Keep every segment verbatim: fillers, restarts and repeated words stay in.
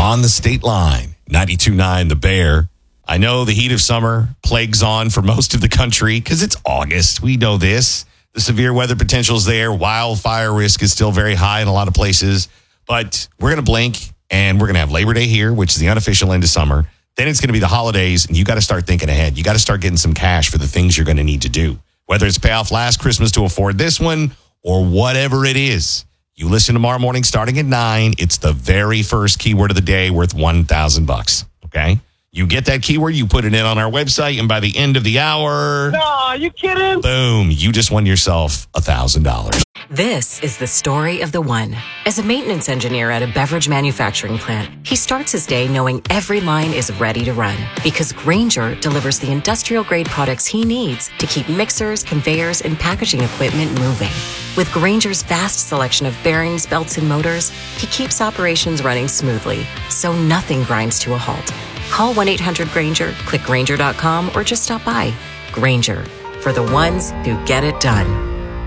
on the state line. ninety-two point nine The Bear. I know the heat of summer plagues on for most of the country because it's August. We know this. The severe weather potential is there. Wildfire risk is still very high in a lot of places. But we're going to blink, and we're going to have Labor Day here, which is the unofficial end of summer. Then it's going to be the holidays, and you got to start thinking ahead. You got to start getting some cash for the things you're going to need to do, whether it's pay off last Christmas to afford this one or whatever it is. You listen tomorrow morning starting at nine. It's the very first keyword of the day worth one thousand bucks. Okay? You get that keyword, you put it in on our website, and by the end of the hour... No, are you kidding? Boom, you just won yourself one thousand dollars. This is the story of the one. As a maintenance engineer at a beverage manufacturing plant, he starts his day knowing every line is ready to run because Grainger delivers the industrial-grade products he needs to keep mixers, conveyors, and packaging equipment moving. With Grainger's vast selection of bearings, belts, and motors, he keeps operations running smoothly, so nothing grinds to a halt. Call one eight hundred Grainger, click Grainger dot com, or just stop by. Grainger, for the ones who get it done.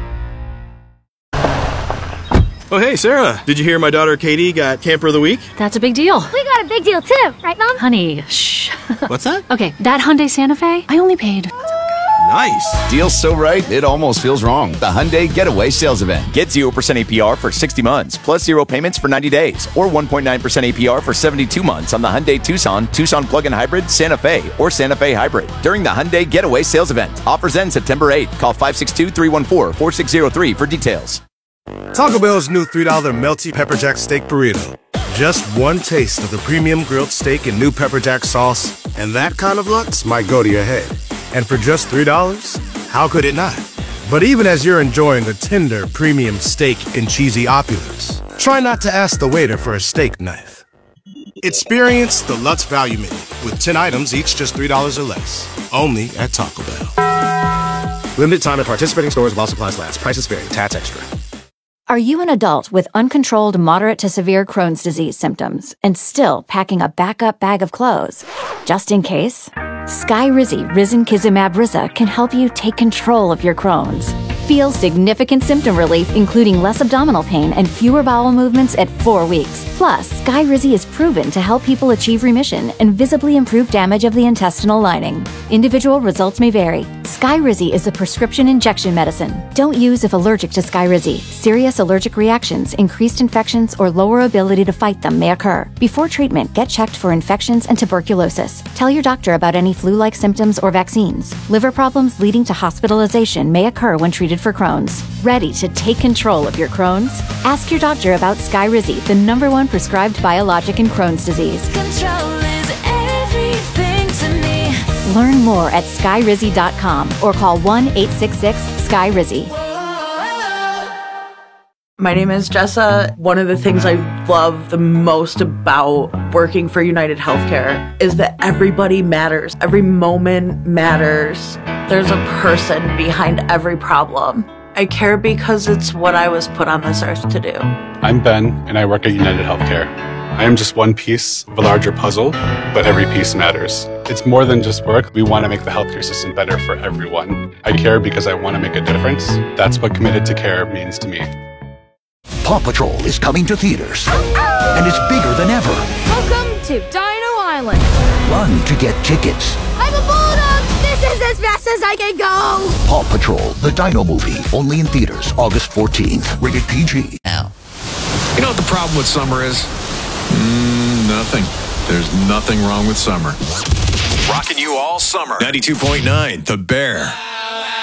Oh, hey, Sarah. Did you hear my daughter Katie got Camper of the Week? That's a big deal. We got a big deal too, right, Mom? Honey, shh. What's that? Okay, that Hyundai Santa Fe, I only paid... Nice. Deal's so right, it almost feels wrong. The Hyundai Getaway Sales Event. Get zero percent A P R for sixty months, plus zero payments for ninety days, or one point nine percent A P R for seventy-two months on the Hyundai Tucson, Tucson Plug-in Hybrid, Santa Fe, or Santa Fe Hybrid during the Hyundai Getaway Sales Event. Offers end September eighth. Call five six two, three one four, four six zero three for details. Taco Bell's new three dollar Melty Pepper Jack Steak Burrito. Just one taste of the premium grilled steak and new pepper jack sauce, and that kind of lux might go to your head. And for just three dollars, how could it not? But even as you're enjoying a tender, premium steak and cheesy opulence, try not to ask the waiter for a steak knife. Experience the Lutz Value Menu with ten items, each just three dollars or less. Only at Taco Bell. Limited time at participating stores while supplies last. Prices vary. Tax extra. Are you an adult with uncontrolled moderate to severe Crohn's disease symptoms and still packing a backup bag of clothes? Just in case, Skyrizi Risankizumab Riza can help you take control of your Crohn's. Feel significant symptom relief, including less abdominal pain and fewer bowel movements at four weeks. Plus, Skyrizi is proven to help people achieve remission and visibly improve damage of the intestinal lining. Individual results may vary. Skyrizi is a prescription injection medicine. Don't use if allergic to Skyrizi. Serious allergic reactions, increased infections, or lower ability to fight them may occur. Before treatment, get checked for infections and tuberculosis. Tell your doctor about any flu-like symptoms or vaccines. Liver problems leading to hospitalization may occur when treated for Crohn's. Ready to take control of your Crohn's? Ask your doctor about Skyrizi, the number one prescribed biologic in Crohn's disease. Control is everything to me. Learn more at skyrizi dot com or call one eight six six, S K Y R I Z I. My name is Jessa. One of the things I love the most about working for United Healthcare is that everybody matters. Every moment matters. There's a person behind every problem. I care because it's what I was put on this earth to do. I'm Ben, and I work at United Healthcare. I am just one piece of a larger puzzle, but every piece matters. It's more than just work. We want to make the healthcare system better for everyone. I care because I want to make a difference. That's what committed to care means to me. Paw Patrol is coming to theaters, and it's bigger than ever. Welcome to Dino Island. Run to get tickets. I'm a bulldog. This is as fast as I can go. Paw Patrol, the Dino movie, only in theaters August fourteenth. Rated P G. Now, you know what the problem with summer is? Mm, nothing. There's nothing wrong with summer. Rocking you all summer. ninety-two point nine The Bear.